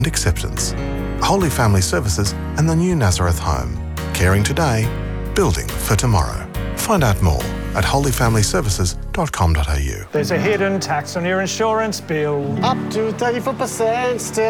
and acceptance. Holy Family Services and the new Nazareth Home. Caring today, building for tomorrow. Find out more at holyfamilyservices.com.au. There's a hidden tax on your insurance bill. Up to 34% still.